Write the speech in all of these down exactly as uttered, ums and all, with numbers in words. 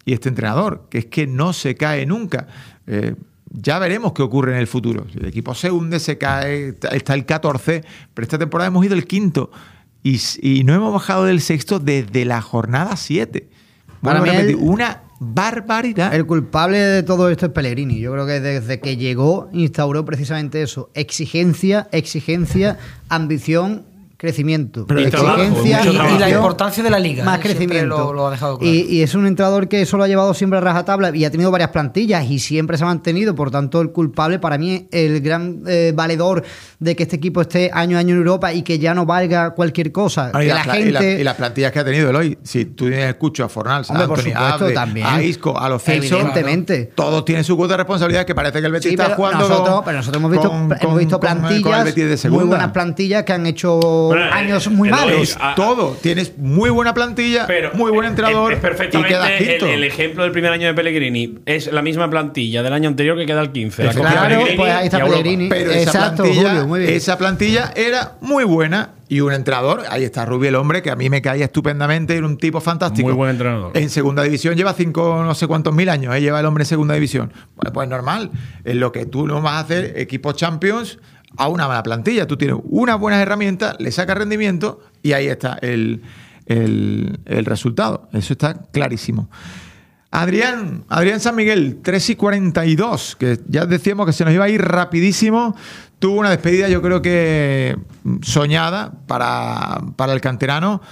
y este entrenador, que es que no se cae nunca. Eh, ya veremos qué ocurre en el futuro. Si el equipo se hunde, se cae, está el catorce, pero esta temporada hemos ido el quinto y, y no hemos bajado del sexto desde la jornada siete. Bueno, Para mí repetir, el, una barbaridad. El culpable de todo esto es Pellegrini. Yo creo que desde que llegó instauró precisamente eso: exigencia, exigencia, ambición, crecimiento. Pero exigencia trabajo, y, y la importancia de la liga. Más ¿eh? crecimiento. Lo, lo ha dejado claro. Y, y es un entrenador que eso lo ha llevado siempre a rajatabla y ha tenido varias plantillas y siempre se ha mantenido. Por tanto, el culpable para mí, el gran eh, valedor de que este equipo esté año a año en Europa y que ya no valga cualquier cosa. Ah, y, que la, la y, la, gente... y las plantillas que ha tenido Eloy. Si tú tienes escucho a Fornals, a Hombre, por Anthony, supuesto, a Abde, también. a Isco, a los Celso, evidentemente. Todos tienen su cuota de responsabilidad, que parece que el Betis Sí, está pero jugando nosotros, con, pero nosotros hemos visto, con, hemos con, visto con, plantillas, con el Betis de segunda. muy buenas plantillas que han hecho bueno, años eh, muy Eloy, malos. a, Todo. Tienes muy buena plantilla, pero muy buen entrenador. Es, es perfectamente y queda quinto. el, el ejemplo del primer año de Pellegrini. Es la misma plantilla del año anterior que queda el quince. La Claro, pues ahí está Pellegrini. Pero esa, Exacto, plantilla, Julio, muy bien. esa plantilla era muy buena. Y un entrenador, ahí está Rubí, el hombre, que a mí me caía estupendamente, era un tipo fantástico. Muy buen entrenador. En segunda división lleva cinco, no sé cuántos mil años, ¿eh? Lleva el hombre en segunda división. Pues, pues normal. Es lo que tú no vas a hacer, equipos Champions, a una mala plantilla. Tú tienes unas buenas herramientas, le sacas rendimiento y ahí está el, el, el resultado. Eso está clarísimo. Adrián, Adrián San Miguel, tres y cuarenta y dos, que ya decíamos que se nos iba a ir rapidísimo. Tuvo una despedida, yo creo que soñada para, para el canterano.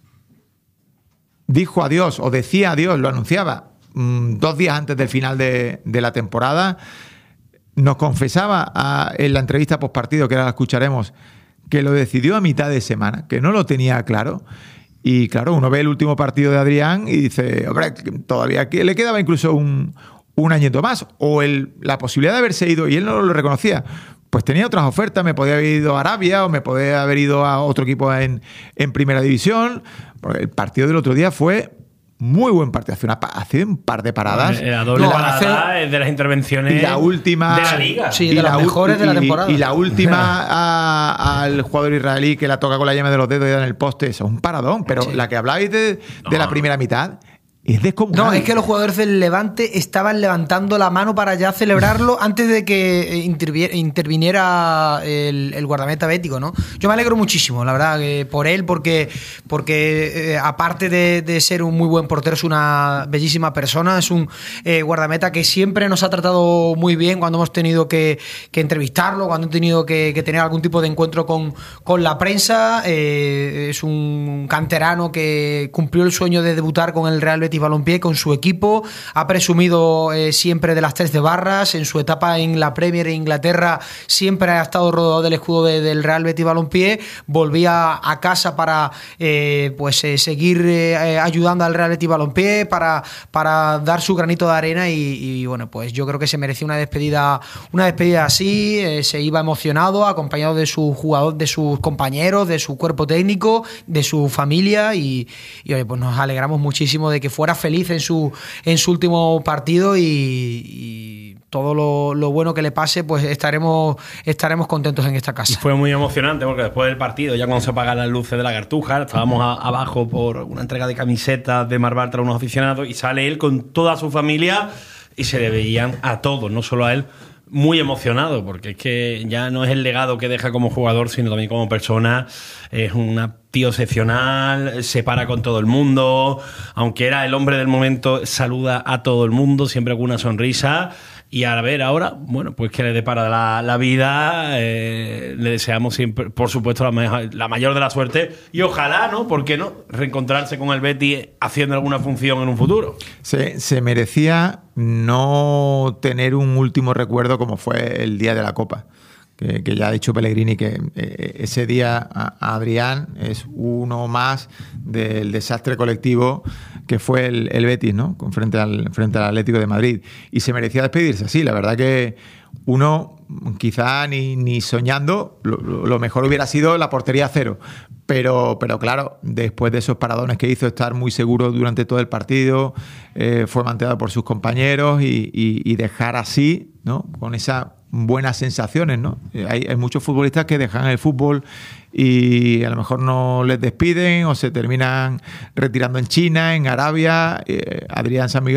Dijo adiós, o decía adiós, lo anunciaba mmm, dos días antes del final de, de la temporada. Nos confesaba a, en la entrevista postpartido, que ahora la escucharemos, que lo decidió a mitad de semana, que no lo tenía claro. Y claro, uno ve el último partido de Adrián y dice, hombre, todavía que le quedaba incluso un, un añito más. O el, la posibilidad de haberse ido, y él no lo reconocía, pues tenía otras ofertas, me podía haber ido a Arabia o me podía haber ido a otro equipo en, en primera división. Porque el partido del otro día fue muy buen partido, hace, una, hace un par de paradas. La doble No, parada hace... es de las intervenciones y la última, de la liga. Sí, y de las la, mejores y, de la temporada. Y la última a, al jugador israelí que la toca con la yema de los dedos y da en el poste, eso es un paradón. Pero sí. La que hablabais de, de no. la primera mitad es descomunal. No, es que los jugadores del Levante estaban levantando la mano para ya celebrarlo antes de que interviniera el, el guardameta bético, ¿no? Yo me alegro muchísimo, la verdad, que por él, porque, porque eh, aparte de, de ser un muy buen portero, es una bellísima persona, es un eh, guardameta que siempre nos ha tratado muy bien cuando hemos tenido que, que entrevistarlo, cuando hemos tenido que, que tener algún tipo de encuentro con, con la prensa. Eh, es un canterano que cumplió el sueño de debutar con el Real Betis Balompié, con su equipo, ha presumido eh, siempre de las tres de Barras, en su etapa en la Premier e Inglaterra siempre ha estado rodeado del escudo de, del Real Betis Balompié, volvía a casa para eh, pues eh, seguir eh, ayudando al Real Betis Balompié, para, para dar su granito de arena y, y bueno, pues yo creo que se merecía una despedida una despedida así, eh, se iba emocionado, acompañado de su jugador, de sus compañeros, de su cuerpo técnico, de su familia y, y oye, pues nos alegramos muchísimo de que fuera feliz en su en su último partido y, y todo lo, lo bueno que le pase, pues estaremos estaremos contentos en esta casa. Fue muy emocionante porque después del partido, ya cuando se apagan las luces de la Cartuja, estábamos a, abajo por una entrega de camisetas de Mar Bartra a unos aficionados y sale él con toda su familia y se le veían a todos, no solo a él, muy emocionado, porque es que ya no es el legado que deja como jugador, sino también como persona. Es un tío excepcional, se para con todo el mundo, aunque era el hombre del momento, saluda a todo el mundo, siempre con una sonrisa. Y a ver ahora, bueno, pues que le depara la, la vida, eh, le deseamos siempre, por supuesto, la, mejor, la mayor de la suerte y ojalá, ¿no? ¿Por qué no? Reencontrarse con el Betis haciendo alguna función en un futuro. Se, se merecía no tener un último recuerdo como fue el día de la Copa. Que, que ya ha dicho Pellegrini que eh, ese día a, a Adrián es uno más del desastre colectivo que fue el, el Betis, ¿no? Con frente al, frente al Atlético de Madrid. Y se merecía despedirse así. La verdad que uno, quizá ni, ni soñando, lo, lo mejor hubiera sido la portería cero. Pero, pero claro, después de esos paradones que hizo, estar muy seguro durante todo el partido, eh, fue mantenado por sus compañeros y, y, y dejar así, ¿no? Con esas buenas sensaciones, ¿no? Hay, hay muchos futbolistas que dejan el fútbol y a lo mejor no les despiden o se terminan retirando en China, en Arabia. Eh, Adrián San Miguel